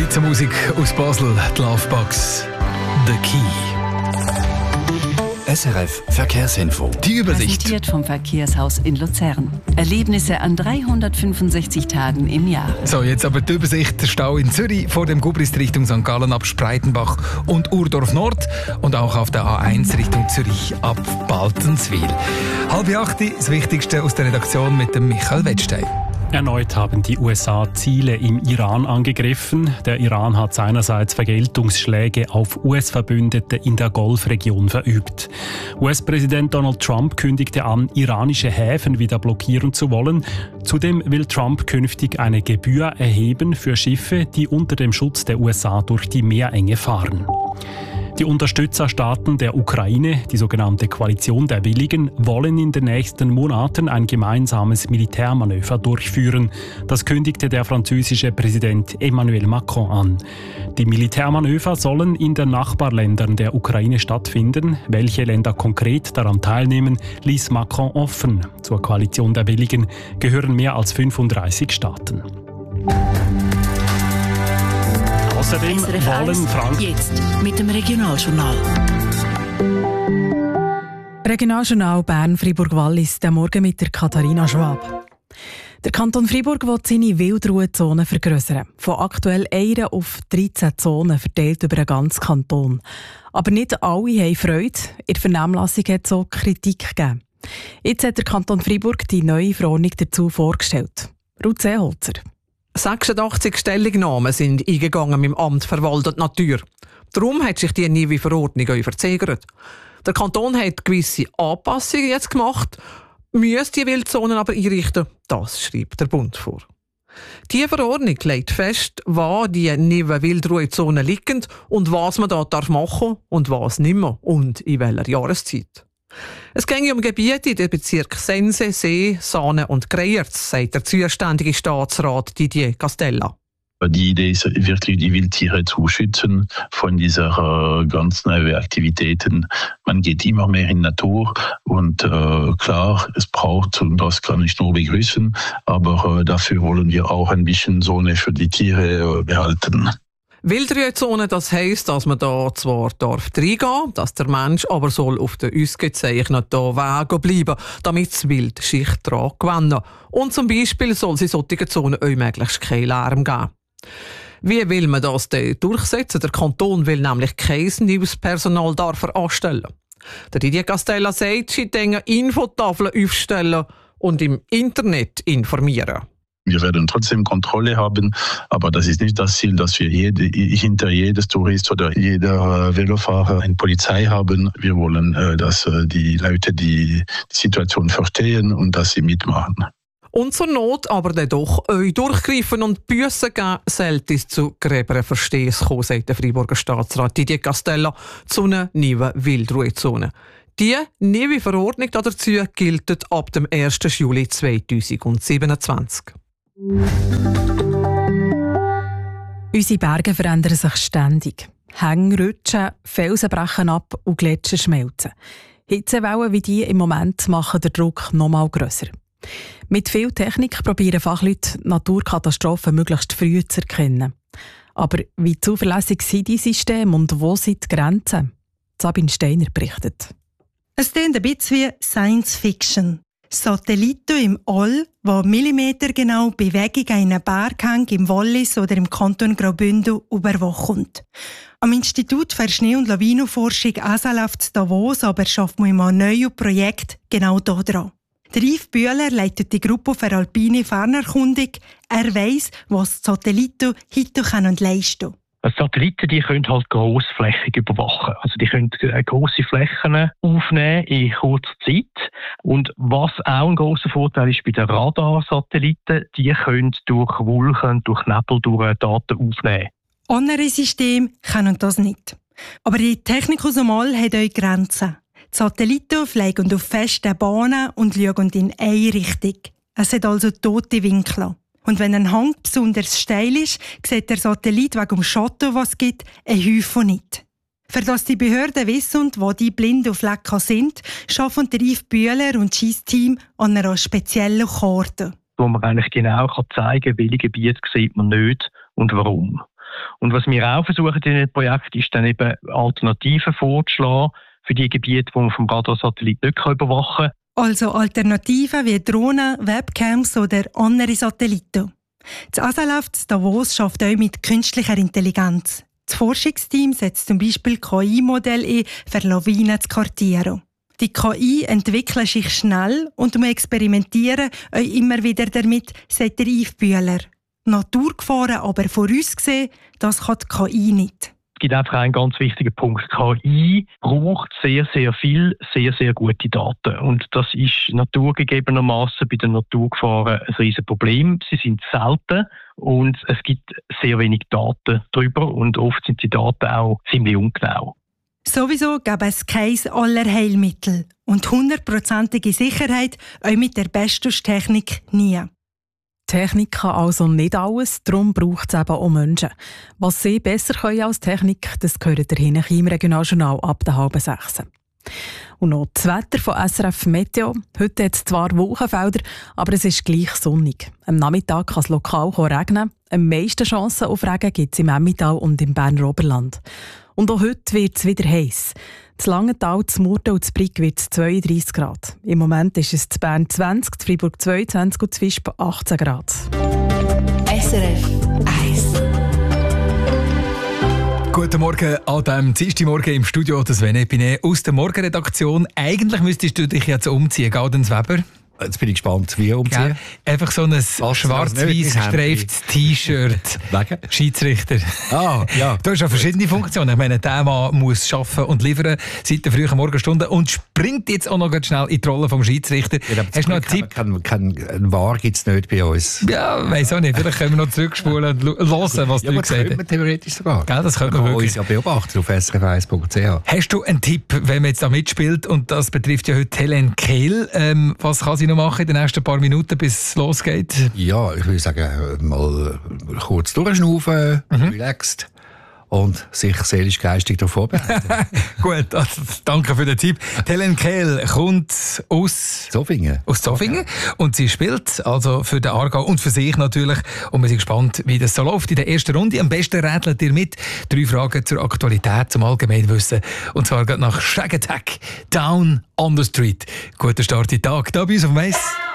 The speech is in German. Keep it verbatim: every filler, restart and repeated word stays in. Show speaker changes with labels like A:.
A: zur Musik aus Basel, die Lovebox, The Key.
B: S R F Verkehrsinfo.
A: Die Übersicht.
C: Präsentiert vom Verkehrshaus in Luzern. Erlebnisse an dreihundertfünfundsechzig Tagen im Jahr.
A: So, jetzt aber die Übersicht. Der Stau in Zürich vor dem Gubrist Richtung Sankt Gallen ab Spreitenbach und Urdorf Nord und auch auf der A eins Richtung Zürich ab Baltenswil. Halb acht, das Wichtigste aus der Redaktion mit dem Michael Wettstein.
D: Erneut haben die U S A Ziele im Iran angegriffen. Der Iran hat seinerseits Vergeltungsschläge auf U S-Verbündete in der Golfregion verübt. U S-Präsident Donald Trump kündigte an, iranische Häfen wieder blockieren zu wollen. Zudem will Trump künftig eine Gebühr erheben für Schiffe, die unter dem Schutz der U S A durch die Meerenge fahren. Die Unterstützerstaaten der Ukraine, die sogenannte Koalition der Willigen, wollen in den nächsten Monaten ein gemeinsames Militärmanöver durchführen. Das kündigte der französische Präsident Emmanuel Macron an. Die Militärmanöver sollen in den Nachbarländern der Ukraine stattfinden. Welche Länder konkret daran teilnehmen, ließ Macron offen. Zur Koalition der Willigen gehören mehr als fünfunddreißig Staaten. Außerdem wollen Frank
E: jetzt mit dem Regionaljournal.
F: Regionaljournal Bern-Fribourg-Wallis, der Morgen mit der Katharina Schwab. Der Kanton Freiburg will seine Wildruhezone vergrössern. Von aktuell einer auf dreizehn Zonen verteilt über den ganzen Kanton. Aber nicht alle haben Freude. In der Vernehmlassung hat es auch Kritik gegeben. Jetzt hat der Kanton Freiburg die neue Verordnung dazu vorgestellt. Ruth Seeholzer.
G: sechsundachtzig Stellungnahmen sind eingegangen im Amt für Wald und Natur. Darum hat sich die neue Verordnung auch verzögert. Der Kanton hat gewisse Anpassungen jetzt gemacht, müsste die Wildzonen aber einrichten. Das schreibt der Bund vor. Die Verordnung legt fest, wo die neuen Wildruhezonen liegen und was man da machen darf und was nicht mehr und in welcher Jahreszeit. Es geht um Gebiete in den Bezirken Sense, See, Saanen und Greyerz, sagt der zuständige Staatsrat Didier Castella.
H: Die Idee ist wirklich, die Wildtiere zu schützen von dieser äh, ganz neuen Aktivitäten. Man geht immer mehr in Natur und äh, klar, es braucht, und das kann ich nur begrüßen, aber äh, dafür wollen wir auch ein bisschen Zone für die Tiere äh, behalten.
G: Wildruhezone, das heisst, dass man da zwar darf reingehen, dass der Mensch aber soll auf den uns gezeichneten Wegen bleiben, damit das Wild sich daran gewöhnen. Und zum Beispiel soll es in solchen Zonen auch möglichst kein Lärm geben. Wie will man das denn durchsetzen? Der Kanton will nämlich kein neues Personal dafür anstellen. Der Didier Castella sagt, sie denken Infotafeln aufstellen und im Internet informieren.
H: Wir werden trotzdem Kontrolle haben, aber das ist nicht das Ziel, dass wir jede, hinter jedes Tourist oder jeder Velofahrer eine Polizei haben. Wir wollen, dass die Leute die, die Situation verstehen und dass sie mitmachen.
G: Und zur Not aber dann doch euch durchgreifen und Büssen geben, sollte es zu gröberen Verstehens kommen, sagt der Freiburger Staatsrat Didier Castella zu einer neuen Wildruhezone. Die neue Verordnung dazu gilt ab dem ersten Juli zweitausendsiebenundzwanzig.
F: Unsere Berge verändern sich ständig. Hänge rutschen, Felsen brechen ab und Gletscher schmelzen. Hitzewellen wie die im Moment machen den Druck noch mal grösser. Mit viel Technik probieren Fachleute, Naturkatastrophen möglichst früh zu erkennen. Aber wie zuverlässig sind die Systeme und wo sind die Grenzen? Sabine Steiner berichtet.
I: Es klingt ein bisschen wie Science Fiction. Satelliten im All, die millimetergenau Bewegung einer Berghang im Wallis oder im Kanton Graubünden überwacht. Am Institut für Schnee- und Lawinenforschung E S A läuft in Davos, aber schafft man ein neues Projekt genau daran. Der Yves Bühler leitet die Gruppe für alpine Fernerkundung. Er weiss, was die Satelliten heute können leisten können.
J: Also Satelliten, die können halt grossflächig überwachen. Also die können grosse Flächen aufnehmen in kurzer Zeit. Und was auch ein grosser Vorteil ist bei den Radarsatelliten, die können durch Wolken, durch Nebel, durch Daten aufnehmen.
I: Andere Systeme können das nicht. Aber die Technik aus dem All hat auch Grenzen. Die Satelliten fliegen auf festen Bahnen und schauen in eine Richtung. Es hat also tote Winkel. Und wenn ein Hang besonders steil ist, sieht der Satellit wegen dem Schatten, was es gibt, einen Häufchen nicht. Für das die Behörden wissen, wo die blinden Flecken sind, arbeiten der Yves Bühler und sein Team an einer speziellen Karte.
J: Wo man eigentlich genau zeigen kann, welche Gebiete sieht man nicht und warum. Und was wir auch versuchen in dem Projekt, ist dann eben Alternativen vorzuschlagen für die Gebiete, die man vom Radarsatellit nicht überwachen kann.
I: Also Alternativen wie Drohnen, Webcams oder andere Satelliten. Das A S A läuft in Davos schafft auch mit künstlicher Intelligenz. Das Forschungsteam setzt zum Beispiel K I-Modelle ein, für Lawinen zu kartieren. Die K I entwickelt sich schnell und wir experimentieren auch immer wieder damit, sagt der Yves Bühler. Naturgefahren aber vorausgesehen, das kann die K I nicht.
J: Es gibt einfach einen ganz wichtigen Punkt. K I braucht sehr, sehr viel, sehr, sehr gute Daten. Und das ist naturgegebenermaßen bei den Naturgefahren ein riesen Problem. Sie sind selten und es gibt sehr wenig Daten darüber und oft sind die Daten auch ziemlich ungenau.
I: Sowieso gäbe es kein aller Heilmittel und hundertprozentige Sicherheit auch mit der besten Technik nie.
F: Technik kann also nicht alles, darum braucht es eben auch Menschen. Was sie besser können als Technik, das gehört ihr hinten im Regionaljournal ab der halben sechs. Und noch das Wetter von S R F Meteo. Heute hat es zwar Wolkenfelder, aber es ist gleich sonnig. Am Nachmittag kann es lokal regnen. Am meisten Chancen auf Regen gibt es im Emmental und im Berner Oberland. Und auch heute wird es wieder heiß. In Langenthal, in Murten und in Brig wird es zweiunddreissig Grad. Im Moment ist es in Bern zwanzig, in Freiburg zweiundzwanzig und in Visp achtzehn Grad.
E: S R F eins.
A: Guten Morgen an diesem Dienstagmorgen im Studio. Das Sven Epine aus der Morgenredaktion. Eigentlich müsstest du dich jetzt umziehen, Gaudens Weber.
B: Jetzt bin ich gespannt, wie umziehen.
A: Ja, einfach so ein schwarz-weiß gestreiftes T-Shirt.
B: Wegen?
A: Schiedsrichter.
B: Ah, ja.
A: Du hast ja verschiedene Funktionen. Ich meine, der Mann muss arbeiten und liefern seit der frühen Morgenstunde und springt jetzt auch noch ganz schnell in die Rolle vom Schiedsrichter.
B: Ja,
A: hast du noch einen Tipp?
B: Kein, kein, kein Wahr gibt es nicht bei uns.
A: Ja, weiss auch nicht. Vielleicht können wir noch zurückspulen und hören, was
B: ja,
A: du gesagt hast.
B: Theoretisch sogar.
A: Ja, das können wir
B: man
A: wirklich.
B: Uns ja beobachten auf s r f eins punkt c h.
A: Hast du einen Tipp, wenn man jetzt da mitspielt? Und das betrifft ja heute Helen Kehl. Ähm, was kann sie noch machen in den nächsten paar Minuten, bis es losgeht?
B: Ja, ich würde sagen, mal kurz durchschnaufen, mhm. relaxed und sich seelisch-geistig darauf vorbereiten.
A: Gut, also, danke für den Tipp. Helen Kehl kommt aus
B: Zofingen.
A: Aus Zofingen. Und sie spielt also für den Aargau und für sich natürlich. Und wir sind gespannt, wie das so läuft in der ersten Runde. Am besten rätselt ihr mit. Drei Fragen zur Aktualität, zum Allgemeinwissen. Und zwar geht nach Shag Attack, Down on the Street. Guter Start in den Tag, da bei uns auf dem Weiss.